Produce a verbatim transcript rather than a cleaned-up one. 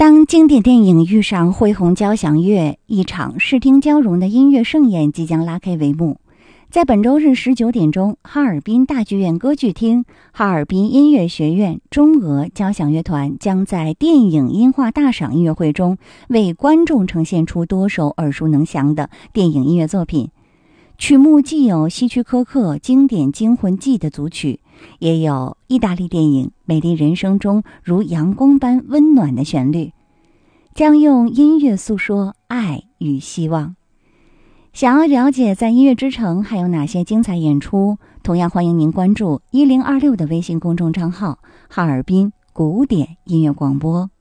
当经典电影遇上恢宏交响乐，一场视听交融的音乐盛宴即将拉开帷幕。在本周日十九点钟，哈尔滨大剧院歌剧厅哈尔滨音乐学院中俄交响乐团将在电影音画大赏音乐会中为观众呈现出多首耳熟能详的电影音乐作品。曲目既有希区柯克经典《惊魂记》的组曲，也有意大利电影《美丽人生》中如阳光般温暖的旋律，将用音乐诉说爱与希望。想要了解在音乐之城还有哪些精彩演出，同样欢迎您关注一零二六的微信公众账号哈尔滨古典音乐广播。